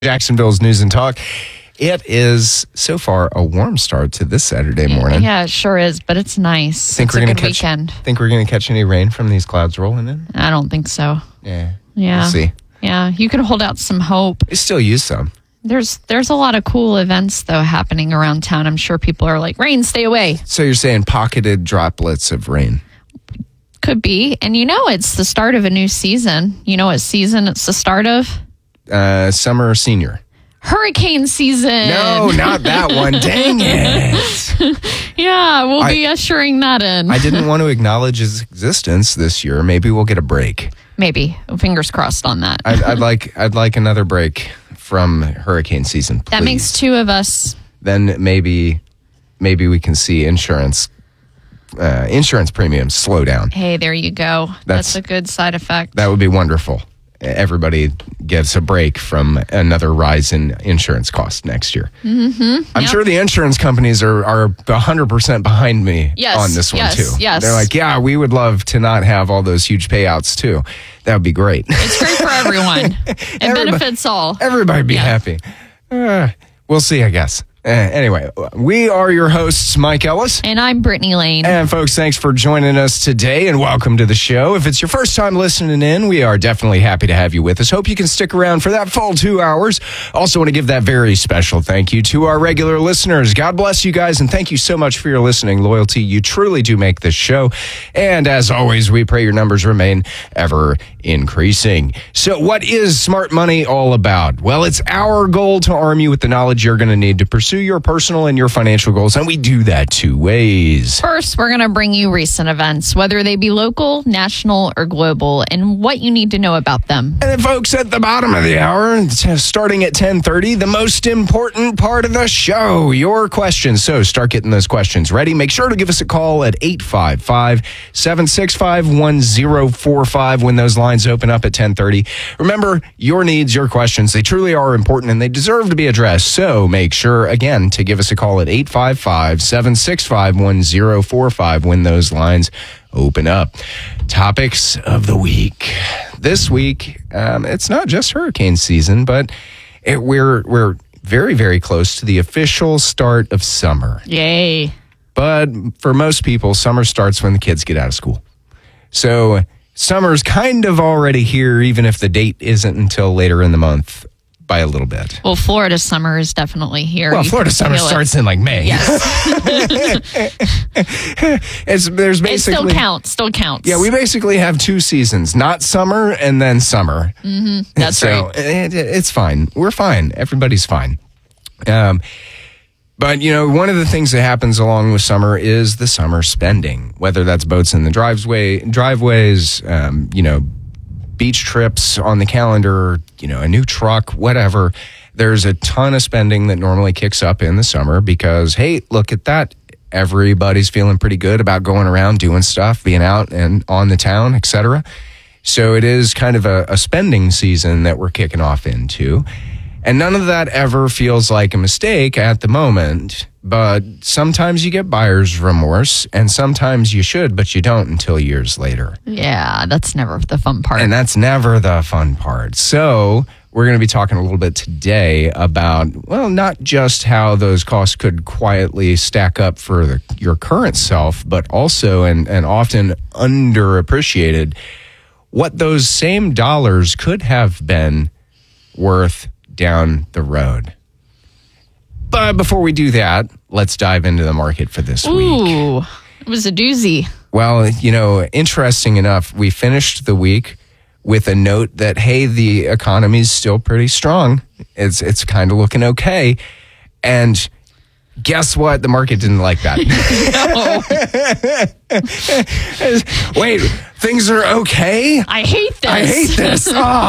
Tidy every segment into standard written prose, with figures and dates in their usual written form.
Jacksonville's News and Talk. It is so far a warm start to this Saturday morning. Yeah, it sure is, but it's nice. It's a good weekend. Think we're going to catch any rain from these clouds rolling in? I don't think so. Yeah. Yeah. We'll see. Yeah, you can hold out some hope. We still use some. There's a lot of cool events, though, happening around town. I'm sure people are like, rain, stay away. So you're saying pocketed droplets of rain? Could be. And it's the start of a new season. You know what season it's the start of? Summer senior. Hurricane season. No, not that one. Dang it. Yeah, we'll be ushering that in. I didn't want to acknowledge his existence this year. Maybe we'll get a break. Maybe. Fingers crossed on that. I'd like another break from hurricane season, please. That makes two of us. Then maybe we can see insurance premiums slow down. Hey, there you go. That's a good side effect. That would be wonderful. Everybody gets a break from another rise in insurance costs next year. Mm-hmm. I'm sure the insurance companies are 100% behind me on this one, too. Yes. They're like, yeah, we would love to not have all those huge payouts, too. That would be great. It's great for everyone. It benefits all. Everybody be happy. We'll see, I guess. Anyway, we are your hosts, Mike Ellis. And I'm Brittany Lane. And folks, thanks for joining us today and welcome to the show. If it's your first time listening in, we are definitely happy to have you with us. Hope you can stick around for that full 2 hours. Also want to give that very special thank you to our regular listeners. God bless you guys and thank you so much for your listening loyalty. You truly do make this show. And as always, we pray your numbers remain ever increasing. So what is Smart Money all about? Well, it's our goal to arm you with the knowledge you're going to need to pursue your personal and your financial goals, and we do that two ways. First, we're going to bring you recent events, whether they be local, national, or global, and what you need to know about them. And then, folks, at the bottom of the hour, starting at 10:30, the most important part of the show, your questions. So start getting those questions ready. Make sure to give us a call at 855-765-1045 when those lines open up at 10:30. Remember, your needs, your questions, they truly are important and they deserve to be addressed. So make sure, again, to give us a call at 855-765-1045 when those lines open up. Topics of the week. This week, it's not just hurricane season, but we're very, very close to the official start of summer. Yay. But for most people, summer starts when the kids get out of school. So summer's kind of already here, even if the date isn't until later in the month. By a little bit. Well, Florida summer is definitely here. Well, Florida summer starts in like May. Yes. Still counts. Yeah, we basically have two seasons, not summer and then summer. Mm-hmm. That's right. So it's fine. We're fine. Everybody's fine. But, one of the things that happens along with summer is the summer spending, whether that's boats in the driveways, beach trips on the calendar, a new truck, whatever. There's a ton of spending that normally kicks up in the summer because, hey, look at that. Everybody's feeling pretty good about going around, doing stuff, being out and on the town, etc. So it is kind of a spending season that we're kicking off into. And none of that ever feels like a mistake at the moment. But sometimes you get buyer's remorse, and sometimes you should, but you don't until years later. Yeah, that's never the fun part. And that's never the fun part. So we're going to be talking a little bit today about, well, not just how those costs could quietly stack up for your current self, but also, and often underappreciated, what those same dollars could have been worth down the road. But before we do that, let's dive into the market for this week. Ooh, it was a doozy. Well, interesting enough, we finished the week with a note that, hey, the economy's still pretty strong. It's kind of looking okay. And guess what? The market didn't like that. Wait, things are okay? I hate this.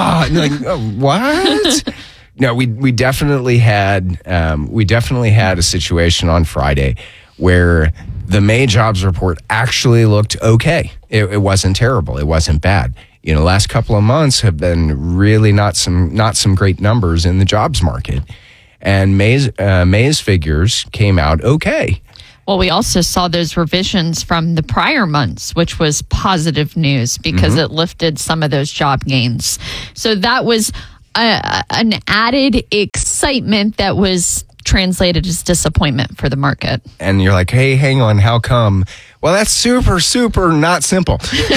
What? No, we definitely had a situation on Friday where the May jobs report actually looked okay. It wasn't terrible. It wasn't bad. Last couple of months have been really not some great numbers in the jobs market, and May's figures came out okay. Well, we also saw those revisions from the prior months, which was positive news because it lifted some of those job gains. So that was an added excitement that was translated as disappointment for the market. And you're like, hey, hang on, how come? Well, that's super, super not simple.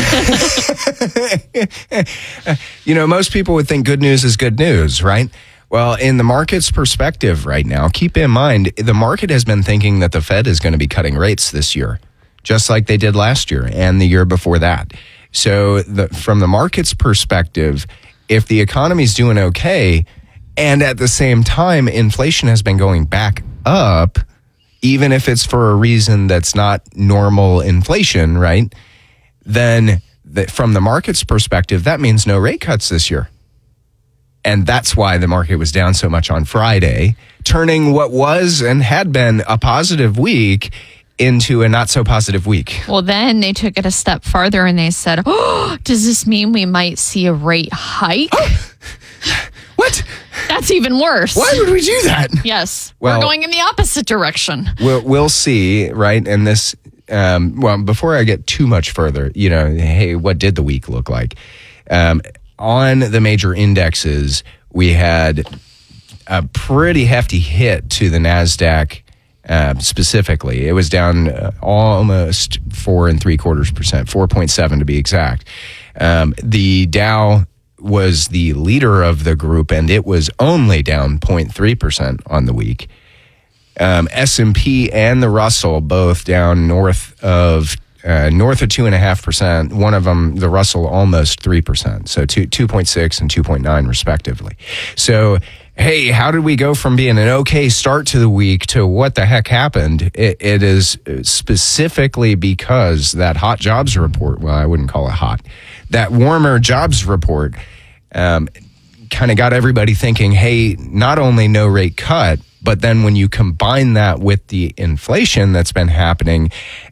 Most people would think good news is good news, right? Well, in the market's perspective right now, keep in mind, the market has been thinking that the Fed is going to be cutting rates this year, just like they did last year and the year before that. So from the market's perspective, if the economy's doing okay, and at the same time, inflation has been going back up, even if it's for a reason that's not normal inflation, right? Then from the market's perspective, that means no rate cuts this year. And that's why the market was down so much on Friday, turning what was and had been a positive week into a not so positive week. Well, then they took it a step farther and they said, oh, does this mean we might see a rate hike? What? That's even worse. Why would we do that? Yes. We're going in the opposite direction. We'll see, right? And this, before I get too much further, hey, what did the week look like? On the major indexes, we had a pretty hefty hit to the NASDAQ specifically. It was down almost 4.75%, 4.7 to be exact. The Dow was the leader of the group, and it was only down 0.3% on the week. S&P and the Russell both down north of 2.5%. One of them, the Russell, almost 3%. So 2.6 and 2.9 respectively. So, hey, how did we go from being an okay start to the week to what the heck happened? It is specifically because that hot jobs report, well, I wouldn't call it hot, that warmer jobs report kind of got everybody thinking, hey, not only no rate cut, but then when you combine that with the inflation that's been happening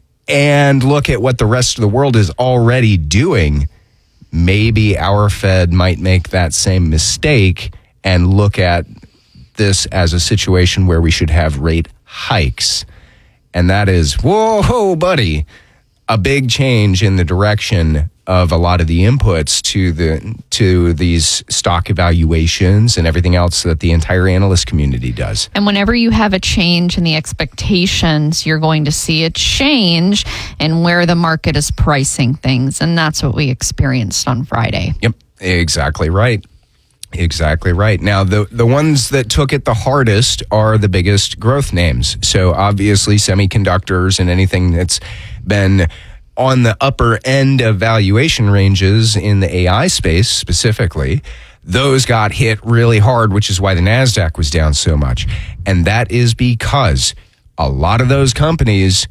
and look at what the rest of the world is already doing, maybe our Fed might make that same mistake and look at this as a situation where we should have rate hikes. And that is, whoa, buddy, a big change in the direction of a lot of the inputs to these stock evaluations and everything else that the entire analyst community does. And whenever you have a change in the expectations, you're going to see a change in where the market is pricing things. And that's what we experienced on Friday. Yep, exactly right. Exactly right. Now, the ones that took it the hardest are the biggest growth names. So obviously semiconductors and anything that's been on the upper end of valuation ranges in the AI space specifically, those got hit really hard, which is why the NASDAQ was down so much. And that is because a lot of those companies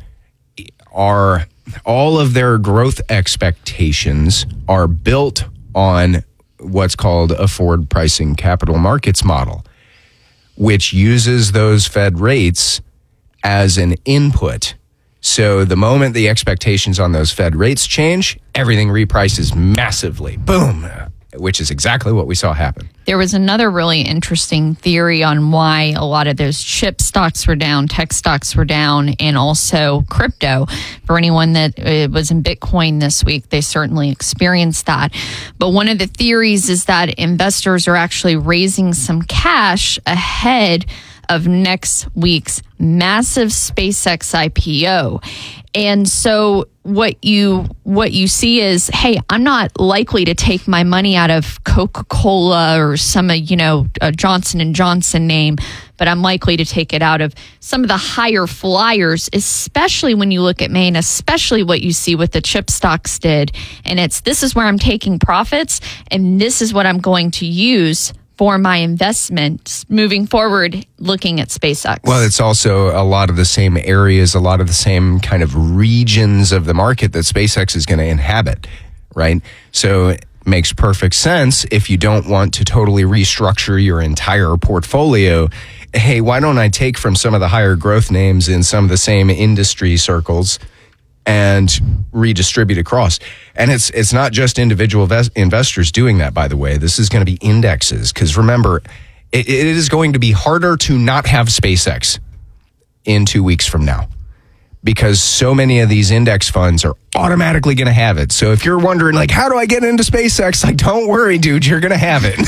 are, all of their growth expectations are built on what's called a forward pricing capital markets model, which uses those Fed rates as an input. So the moment the expectations on those Fed rates change, everything reprices massively. Boom. Which is exactly what we saw happen. There was another really interesting theory on why a lot of those chip stocks were down, tech stocks were down, and also crypto. For anyone that was in Bitcoin this week, they certainly experienced that. But one of the theories is that investors are actually raising some cash ahead of next week's massive SpaceX IPO. And so what you see is, hey, I'm not likely to take my money out of Coca-Cola or some, a Johnson & Johnson name, but I'm likely to take it out of some of the higher flyers, especially when you look at Maine, especially what you see what the chip stocks did. And this is where I'm taking profits, and this is what I'm going to use for my investments moving forward, looking at SpaceX. Well, it's also a lot of the same areas, a lot of the same kind of regions of the market that SpaceX is going to inhabit, right? So it makes perfect sense if you don't want to totally restructure your entire portfolio. Hey, why don't I take from some of the higher growth names in some of the same industry circles and redistribute across? And it's not just individual investors doing that, by the way. This is going to be indexes, because remember, it is going to be harder to not have SpaceX in 2 weeks from now, because so many of these index funds are automatically going to have it. So if you're wondering, like, how do I get into SpaceX? Like, don't worry, dude, you're going to have it.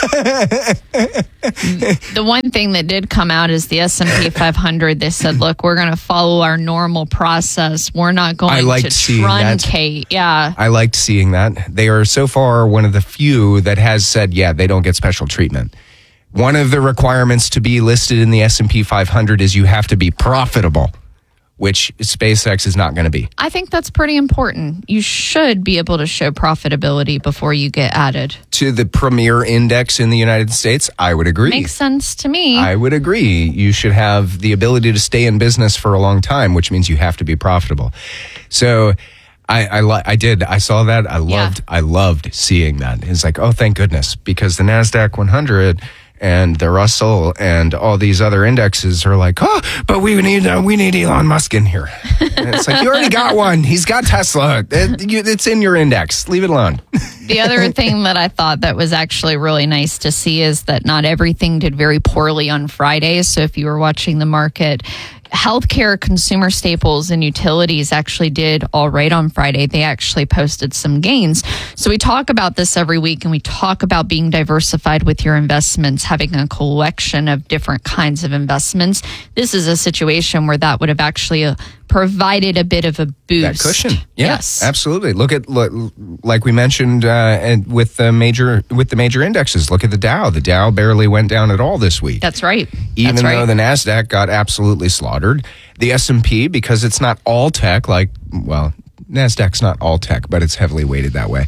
The one thing that did come out is the S&P 500. They said, look, we're going to follow our normal process. We're not going to truncate. Yeah. I liked seeing that. They are so far one of the few that has said, yeah, they don't get special treatment. One of the requirements to be listed in the S&P 500 is you have to be profitable, which SpaceX is not going to be. I think that's pretty important. You should be able to show profitability before you get added to the premier index in the United States. I would agree. Makes sense to me. I would agree. You should have the ability to stay in business for a long time, which means you have to be profitable. So I did. I saw that. I loved seeing that. It's like, oh, thank goodness, because the NASDAQ 100 and the Russell and all these other indexes are like, oh, but we need Elon Musk in here. And it's like, you already got one. He's got Tesla. It's in your index. Leave it alone. The other thing that I thought that was actually really nice to see is that not everything did very poorly on Friday. So if you were watching the market, healthcare, consumer staples, and utilities actually did all right on Friday. They actually posted some gains. So we talk about this every week, and we talk about being diversified with your investments, having a collection of different kinds of investments. This is a situation where that would have actually provided a bit of a boost. That cushion. Yeah, yes, absolutely. Look, like we mentioned, and with the major indexes. Look at the Dow. The Dow barely went down at all this week. That's right. Even though the NASDAQ got absolutely slaughtered. The S&P, because it's not all tech, NASDAQ's not all tech, but it's heavily weighted that way.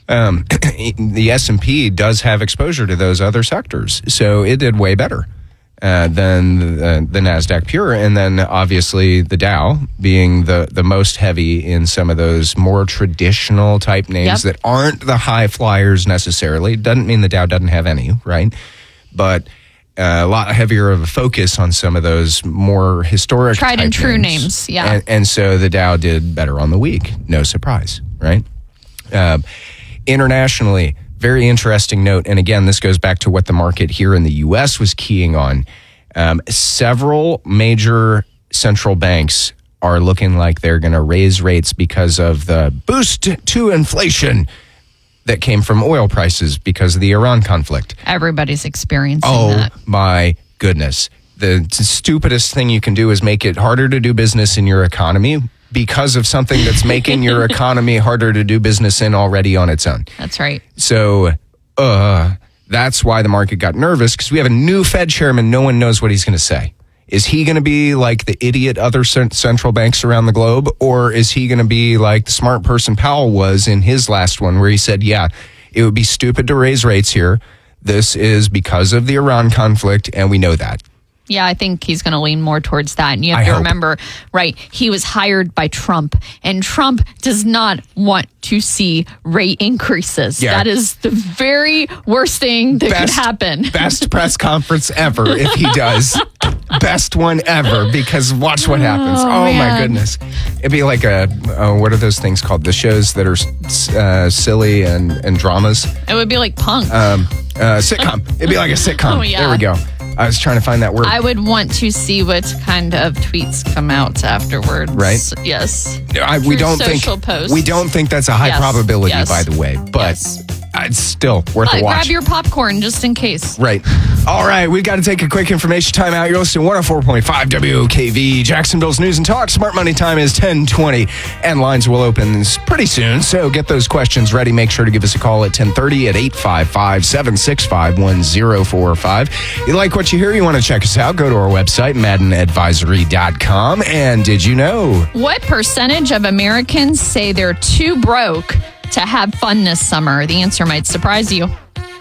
The S&P does have exposure to those other sectors, so it did way better than the NASDAQ pure. And then obviously the Dow being the most heavy in some of those more traditional type names that aren't the high flyers necessarily. Doesn't mean the Dow doesn't have any, right? But a lot heavier of a focus on some of those more historic tried and true names. Yeah. And so the Dow did better on the week. No surprise, right? Internationally, very interesting note. And again, this goes back to what the market here in the U.S. was keying on. Several major central banks are looking like they're going to raise rates because of the boost to inflation that came from oil prices because of the Iran conflict. Everybody's experiencing that. Oh, my goodness. The stupidest thing you can do is make it harder to do business in your economy because of something that's making your economy harder to do business in already on its own. That's right. So that's why the market got nervous, because we have a new Fed chairman. No one knows what he's going to say. Is he going to be like the idiot other central banks around the globe, or is he going to be like the smart person Powell was in his last one, where he said, yeah, it would be stupid to raise rates here. This is because of the Iran conflict, and we know that. Yeah, I think he's going to lean more towards that. And you have to remember, right, he was hired by Trump, and Trump does not want to see rate increases. Yeah. That is the very worst thing that could happen. Best press conference ever if he does. Best one ever, because watch what happens. Oh my goodness. It'd be like what are those things called? The shows that are silly and dramas? It would be like Punk. Sitcom. It'd be like a sitcom. Oh, yeah. There we go. I was trying to find that word. I would want to see what kind of tweets come out afterwards. Right? Yes. We don't think that's a high probability, by the way. But it's still worth a watch. Grab your popcorn just in case. Right. All right. We've got to take a quick information time out. You're listening to 104.5 WOKV, Jacksonville's News and Talk. Smart Money time is 10:20, and lines will open pretty soon. So get those questions ready. Make sure to give us a call at 10:30 at 855-765-1045. You like what you hear? You want to check us out? Go to our website, MaddenAdvisory.com. And did you know? What percentage of Americans say they're too broke to have fun this summer? The answer might surprise you.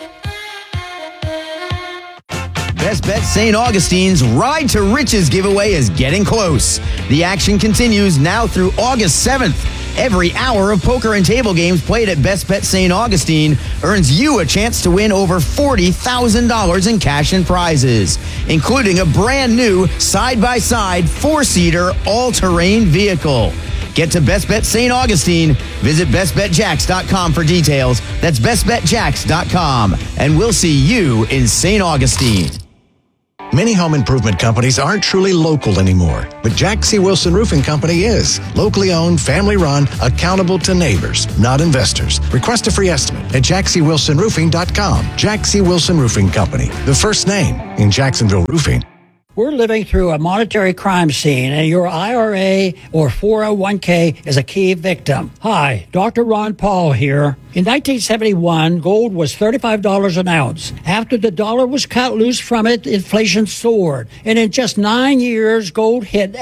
Best Bet St. Augustine's Ride to Riches giveaway is getting close. The action continues now through August 7th. Every hour of poker and table games played at Best Bet St. Augustine earns you a chance to win over $40,000 in cash and prizes, including a brand new side-by-side 4-seater all-terrain vehicle. Get to Best Bet St. Augustine. Visit bestbetjacks.com for details. That's bestbetjacks.com. And we'll see you in St. Augustine. Many home improvement companies aren't truly local anymore, but Jack C. Wilson Roofing Company is. Locally owned, family run, accountable to neighbors, not investors. Request a free estimate at jackcwilsonroofing.com. Jack C. Wilson Roofing Company, the first name in Jacksonville roofing. We're living through a monetary crime scene, and your IRA or 401k is a key victim. Hi, Dr. Ron Paul here. In 1971, gold was $35 an ounce. After the dollar was cut loose from it, inflation soared. And in just 9 years, gold hit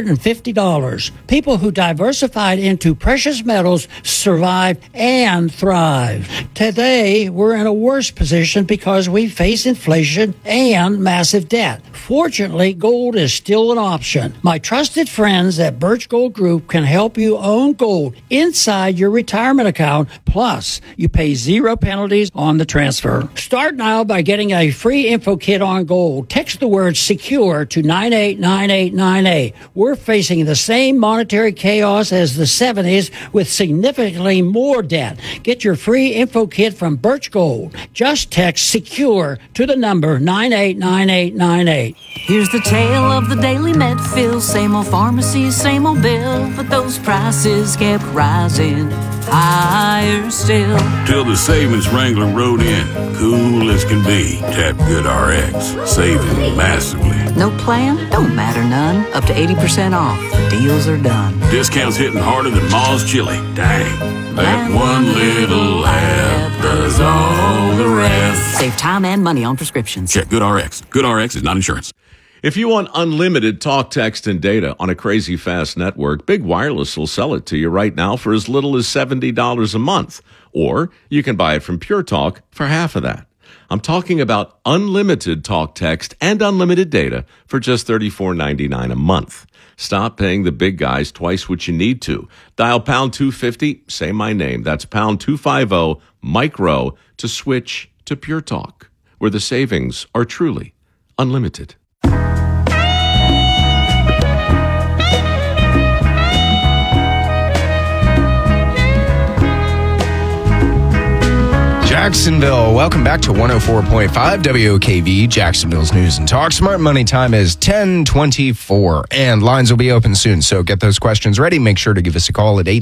$850. People who diversified into precious metals survived and thrived. Today, we're in a worse position because we face inflation and massive debt. Fortunately, gold is still an option. My trusted friends at Birch Gold Group can help you own gold inside your retirement account. Plus, you pay 0 penalties on the transfer. Start now by getting a free info kit on gold. Text the word SECURE to 989898. We're facing the same monetary chaos as the 70s with significantly more debt. Get your free info kit from Birch Gold. Just text SECURE to the number 989898. Here's the tale of the daily Medfill. Same old pharmacy, same old bill, but those prices kept rising higher still. Till the savings wrangler rode in, cool as can be. Tap GoodRx, saving massively. No plan? Don't matter none. Up to 80% off. Deals are done. Discounts hitting harder than Ma's chili. Dang, that one little app does all the rest. Save time and money on prescriptions. Check GoodRx. GoodRx is not insurance. If you want unlimited talk, text, and data on a crazy fast network, Big Wireless will sell it to you right now for as little as $70 a month. Or you can buy it from Pure Talk for half of that. I'm talking about unlimited talk, text, and unlimited data for just $34.99 a month. Stop paying the big guys twice what you need to. Dial pound 250, say my name. That's pound 250, micro, to switch to Pure Talk, where the savings are truly unlimited. Jacksonville, welcome back to 104.5 WOKV, Jacksonville's News and Talk. Smart Money time is 10:24, and lines will be open soon, so get those questions ready. Make sure to give us a call at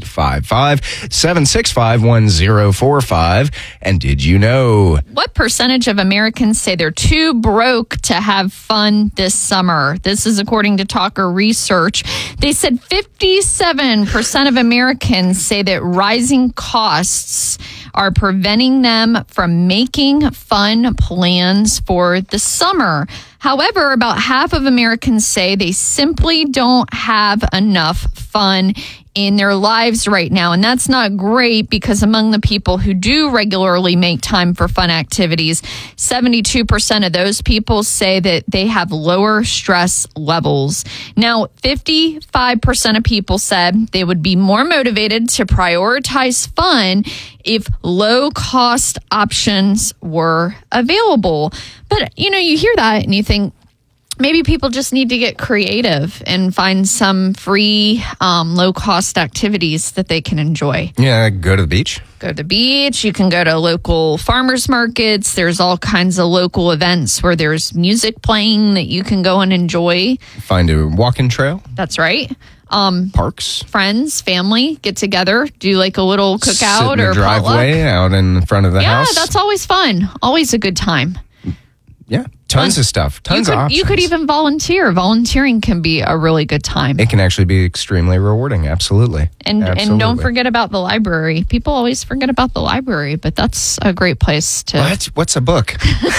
855-765-1045. And did you know? What percentage of Americans say they're too broke to have fun this summer? This is according to Talker Research. They said 57% of Americans say that rising costs are preventing them from making fun plans for the summer. However, about half of Americans say they simply don't have enough fun in their lives right now. And that's not great because among the people who do regularly make time for fun activities, 72% of those people say that they have lower stress levels. Now, 55% of people said they would be more motivated to prioritize fun if low-cost options were available. But, you know, you hear that and you think, maybe people just need to get creative and find some free, low-cost activities that they can enjoy. Yeah, go to the beach. Go to the beach. You can go to local farmers markets. There's all kinds of local events where there's music playing that you can go and enjoy. Find a walking trail. That's right. Parks. Friends, family, get together, do like a little cookout Sit in the or driveway potluck. out in front of the house. Yeah, that's always fun. Always a good time. Yeah, tons of stuff. Tons of options. You could even volunteer. Volunteering can be a really good time. It can actually be extremely rewarding. Absolutely. And don't forget about the library. People always forget about the library, but that's a great place to. What's a book?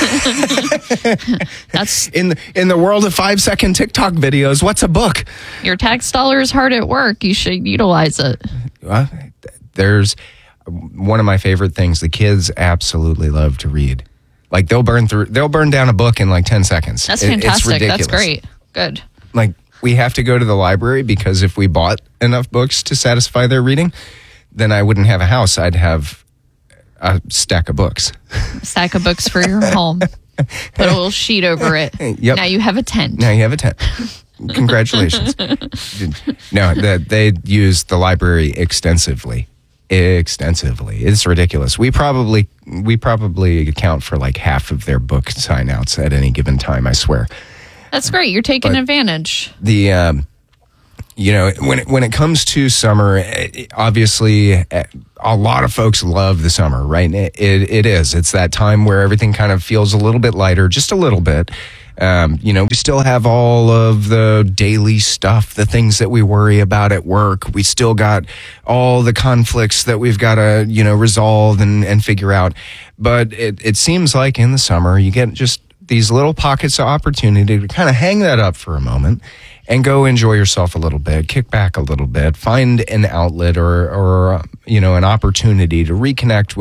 That's in the world of 5-second TikTok videos. What's a book? Your tax dollar is hard at work. You should utilize it. Well, there's one of my favorite things. The kids absolutely love to read. Like they'll burn down a book in like 10 seconds. That's fantastic. It's ridiculous. That's great. Good. Like we have to go to the library because if we bought enough books to satisfy their reading, then I wouldn't have a house. I'd have a stack of books. A stack of books for your home. Put a little sheet over it. Yep. Now you have a tent. Now you have a tent. Congratulations. No, they use the library extensively. It's ridiculous. We probably account for like half of their book sign outs at any given time, I swear. That's great. You're taking advantage. The when it comes to summer, obviously a lot of folks love the summer, right? It is. It's that time where everything kind of feels a little bit lighter, just a little bit. We still have all of the daily stuff, the things that we worry about at work. We still got all the conflicts that we've got to, resolve and figure out. But it seems like in the summer, you get just these little pockets of opportunity to kind of hang that up for a moment and go enjoy yourself a little bit, kick back a little bit, find an outlet or an opportunity to reconnect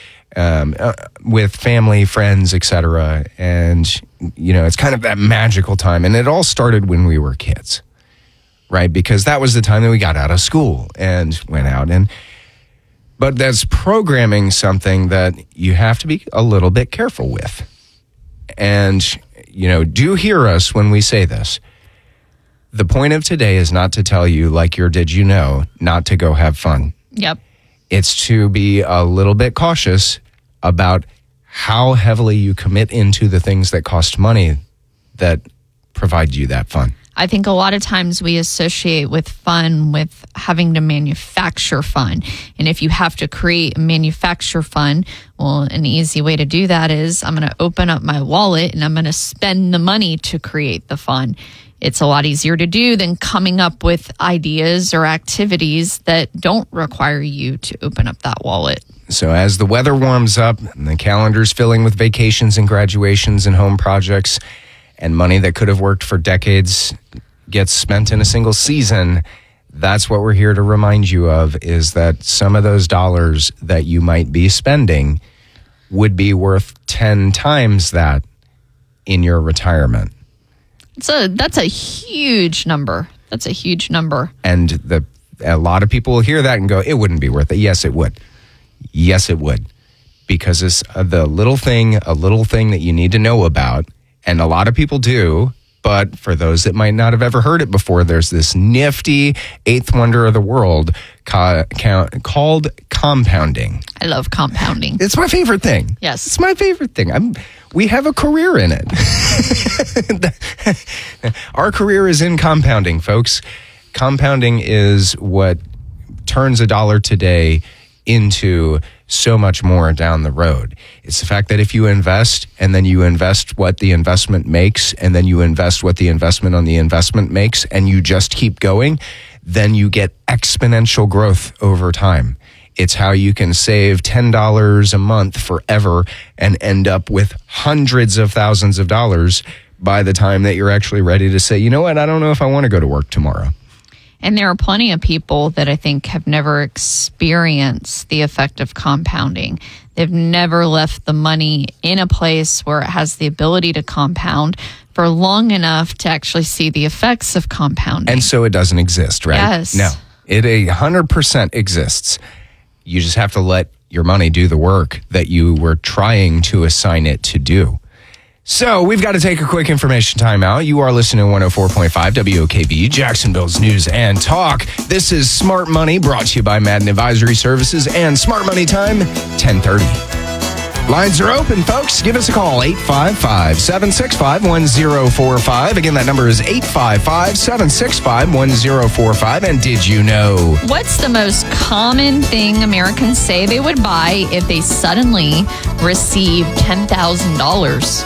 with family, friends, etc. And, it's kind of that magical time. And it all started when we were kids, right? Because that was the time that we got out of school and went out. But that's programming something that you have to be a little bit careful with. And, do hear us when we say this. The point of today is not to tell you, like your did you know, not to go have fun. Yep. It's to be a little bit cautious about how heavily you commit into the things that cost money that provide you that fun. I think a lot of times we associate with fun with having to manufacture fun. And if you have to create and manufacture fun, well, an easy way to do that is I'm going to open up my wallet and I'm going to spend the money to create the fun. It's a lot easier to do than coming up with ideas or activities that don't require you to open up that wallet. So as the weather warms up and the calendar's filling with vacations and graduations and home projects, and money that could have worked for decades gets spent in a single season, that's what we're here to remind you of, is that some of those dollars that you might be spending would be worth 10 times that in your retirement. That's a huge number. That's a huge number. And a lot of people will hear that and go, it wouldn't be worth it. Yes, it would. Yes, it would. Because it's a little thing that you need to know about. And a lot of people do. But for those that might not have ever heard it before, there's this nifty eighth wonder of the world called compounding. I love compounding. It's my favorite thing. Yes. It's my favorite thing. We have a career in it. Our career is in compounding, folks. Compounding is what turns $1 today into so much more down the road. It's the fact that if you invest and then you invest what the investment makes and then you invest what the investment on the investment makes and you just keep going, then you get exponential growth over time. It's how you can save $10 a month forever and end up with hundreds of thousands of dollars by the time that you're actually ready to say, you know what, I don't know if I want to go to work tomorrow. And there are plenty of people that I think have never experienced the effect of compounding. They've never left the money in a place where it has the ability to compound for long enough to actually see the effects of compounding. And so it doesn't exist, right? Yes. No, it 100% exists. You just have to let your money do the work that you were trying to assign it to do. So we've got to take a quick information timeout. You are listening to 104.5 WOKV, Jacksonville's News and Talk. This is Smart Money, brought to you by Madden Advisory Services, and Smart Money time, 10:30. Lines are open, folks. Give us a call, 855-765-1045. Again, that number is 855-765-1045. And did you know? What's the most common thing Americans say they would buy if they suddenly receive $10,000?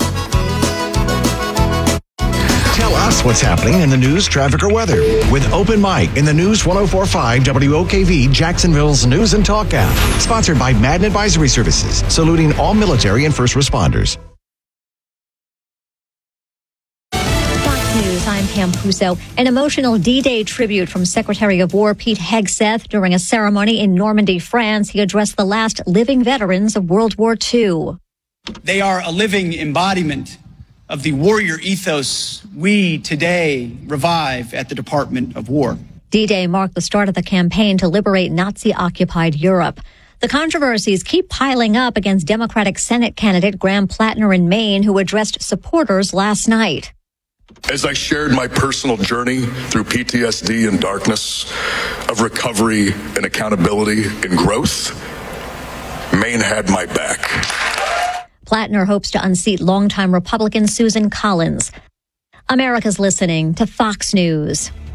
Tell us what's happening in the news, traffic, or weather with Open Mic in the News 104.5 WOKV, Jacksonville's News and Talk app. Sponsored by Madden Advisory Services, saluting all military and first responders. Fox News, I'm Pam Puso. An emotional D-Day tribute from Secretary of War Pete Hegseth during a ceremony in Normandy, France. He addressed the last living veterans of World War II. They are a living embodiment of the warrior ethos we today revive at the Department of War. D-Day marked the start of the campaign to liberate Nazi-occupied Europe. The controversies keep piling up against Democratic Senate candidate Graham Plattner in Maine, who addressed supporters last night. As I shared my personal journey through PTSD and darkness, of recovery and accountability and growth, Maine had my back. Plattner hopes to unseat longtime Republican Susan Collins. America's listening to Fox News.